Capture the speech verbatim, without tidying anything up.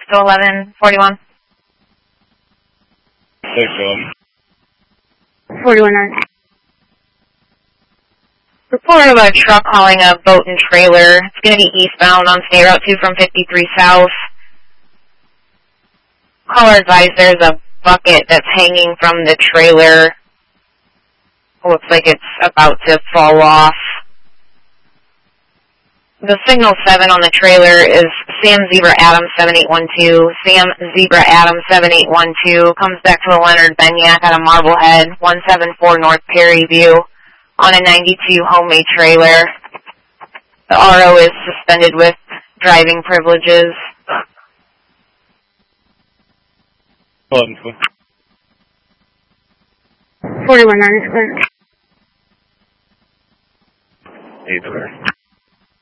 to eleven forty-one. six to eleven. forty-one on. Report of a truck hauling a boat and trailer. It's going to be eastbound on State Route two from fifty-three South. Caller advised there's a bucket that's hanging from the trailer. Looks like it's about to fall off. The signal seven on the trailer is Sam Zebra Adam seven eight one two. Sam Zebra Adam seven eight one two comes back to a Leonard Benyak at a Marblehead, one seven four North Perry View on a ninety-two homemade trailer. The R O is suspended with driving privileges. eleven four. forty-one on. eight four.